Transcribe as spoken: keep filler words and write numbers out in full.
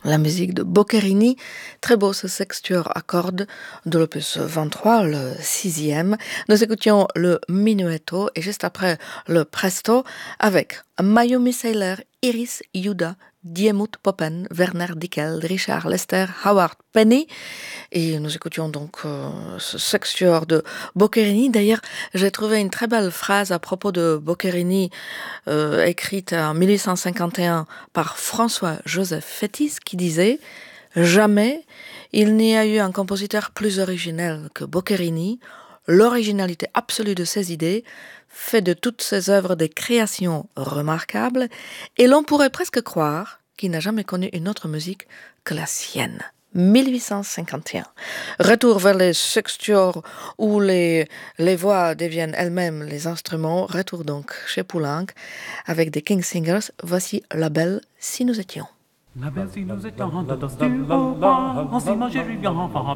La musique de Boccherini, très beau ce sextuor à cordes de l'opus vingt-trois, le sixième. Nous écoutions le minuetto et juste après le presto avec Mayumi Sailor, Iris Yuda, Diemut Poppen, Werner Dickel, Richard Lester, Howard Penny. Et nous écoutions donc euh, ce sextuor de Boccherini. D'ailleurs, j'ai trouvé une très belle phrase à propos de Boccherini, euh, écrite en mille huit cent cinquante et un par François-Joseph Fétis, qui disait « Jamais il n'y a eu un compositeur plus originel que Boccherini. L'originalité absolue de ses idées fait de toutes ses œuvres des créations remarquables et l'on pourrait presque croire qu'il n'a jamais connu une autre musique que la sienne. » mille huit cent cinquante et un. Retour vers les sextuors où les, les voix deviennent elles-mêmes les instruments. Retour donc chez Poulenc avec des King Singers. Voici La Belle si nous étions. La belle si nous étions dans ce duo, on s'imagine bien.